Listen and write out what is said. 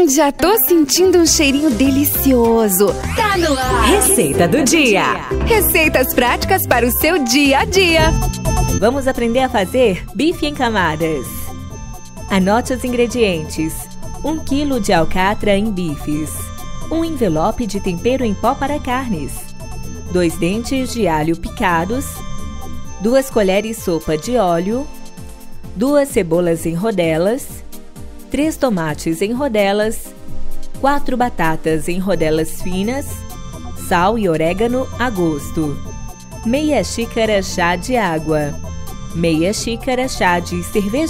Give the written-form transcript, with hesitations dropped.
Já tô sentindo um cheirinho delicioso. Tá no ar! Receita do dia. Receitas práticas para o seu dia a dia. Vamos aprender a fazer bife em camadas. Anote os ingredientes: 1 kg de alcatra em bifes, 1 envelope de tempero em pó para carnes, 2 dentes de alho picados, 2 colheres sopa de óleo, 2 cebolas em rodelas, 3 tomates em rodelas, 4 batatas em rodelas finas, sal e orégano a gosto, meia xícara chá de água, meia xícara chá de cerveja